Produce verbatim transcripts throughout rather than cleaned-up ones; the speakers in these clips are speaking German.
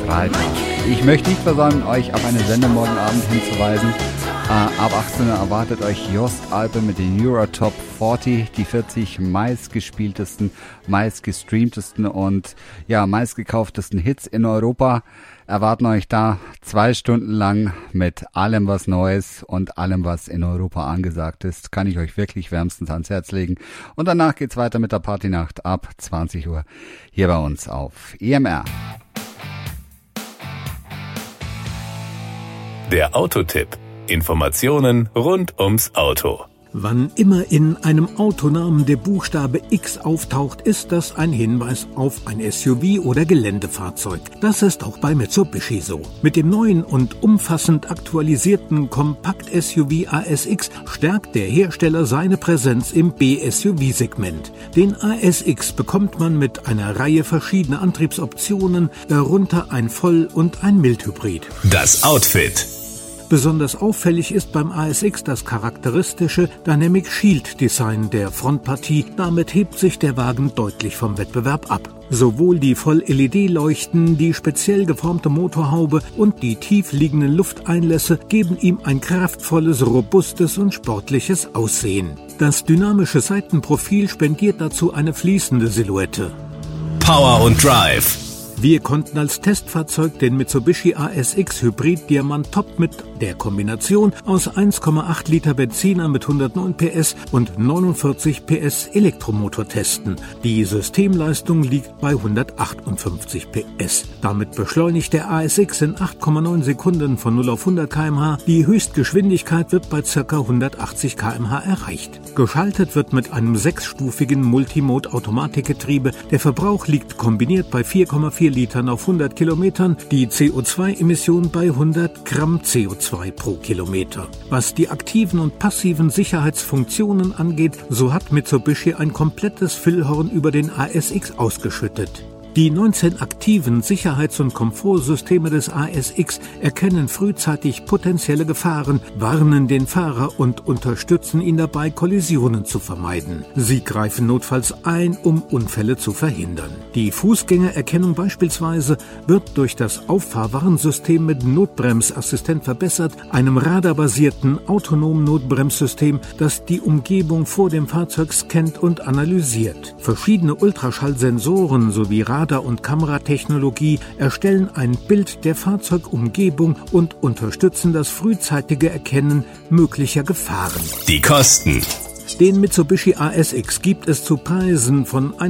Freitag. Ich möchte nicht versäumen, euch auf eine Sendung morgen Abend hinzuweisen. Uh, ab achtzehn Uhr erwartet euch Jost Alpe mit den Eurotop vierzig, die vierzig meistgespieltesten, meistgestreamtesten und ja meistgekauftesten Hits in Europa. Erwarten euch da zwei Stunden lang mit allem, was Neues und allem, was in Europa angesagt ist. Kann ich euch wirklich wärmstens ans Herz legen. Und danach geht's weiter mit der Partynacht ab zwanzig Uhr hier bei uns auf E M R. Der Autotipp. Informationen rund ums Auto. Wann immer in einem Autonamen der Buchstabe X auftaucht, ist das ein Hinweis auf ein S U V oder Geländefahrzeug. Das ist auch bei Mitsubishi so. Mit dem neuen und umfassend aktualisierten Kompakt-S U V A S X stärkt der Hersteller seine Präsenz im B-S U V-Segment. Den A S X bekommt man mit einer Reihe verschiedener Antriebsoptionen, darunter ein Voll- und ein Mildhybrid. Das Outfit. Besonders auffällig ist beim A S X das charakteristische Dynamic Shield Design der Frontpartie. Damit hebt sich der Wagen deutlich vom Wettbewerb ab. Sowohl die Voll-L E D-Leuchten, die speziell geformte Motorhaube und die tief liegenden Lufteinlässe geben ihm ein kraftvolles, robustes und sportliches Aussehen. Das dynamische Seitenprofil spendiert dazu eine fließende Silhouette. Power und Drive. Wir konnten als Testfahrzeug den Mitsubishi A S X Hybrid Diamant Top mit der Kombination aus eins Komma acht Liter Benziner mit hundertneun P S und neunundvierzig P S Elektromotor testen. Die Systemleistung liegt bei hundertachtundfünfzig P S. Damit beschleunigt der A S X in acht Komma neun Sekunden von null auf hundert Kilometer pro Stunde. Die Höchstgeschwindigkeit wird bei ca. hundertachtzig Kilometer pro Stunde erreicht. Geschaltet wird mit einem sechsstufigen Multimode-Automatikgetriebe. Der Verbrauch liegt kombiniert bei vier Komma vier Litern auf hundert Kilometern, die C O zwei Emission bei hundert Gramm C O zwei pro Kilometer. Was die aktiven und passiven Sicherheitsfunktionen angeht, so hat Mitsubishi ein komplettes Füllhorn über den A S X ausgeschüttet. Die neunzehn aktiven Sicherheits- und Komfortsysteme des A S X erkennen frühzeitig potenzielle Gefahren, warnen den Fahrer und unterstützen ihn dabei, Kollisionen zu vermeiden. Sie greifen notfalls ein, um Unfälle zu verhindern. Die Fußgängererkennung beispielsweise wird durch das Auffahrwarnsystem mit Notbremsassistent verbessert, einem radarbasierten autonomen Notbremssystem, das die Umgebung vor dem Fahrzeug scannt und analysiert. Verschiedene Ultraschallsensoren sowie Radar- und Kameratechnologie erstellen ein Bild der Fahrzeugumgebung und unterstützen das frühzeitige Erkennen möglicher Gefahren. Die Kosten. Den Mitsubishi A S X gibt es zu Preisen von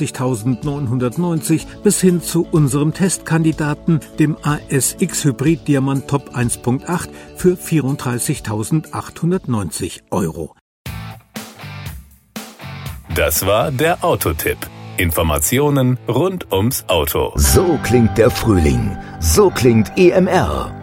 einundzwanzigtausendneunhundertneunzig bis hin zu unserem Testkandidaten, dem A S X Hybrid Diamant Top eins Komma acht für vierunddreißigtausendachthundertneunzig Euro. Das war der Autotipp. Informationen rund ums Auto. So klingt der Frühling. So klingt E M R.